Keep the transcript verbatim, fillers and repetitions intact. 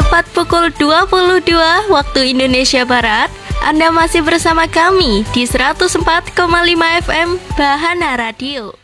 Tepat pukul dua puluh dua waktu Indonesia Barat, Anda masih bersama kami di seratus empat koma lima F M Bahana Radio.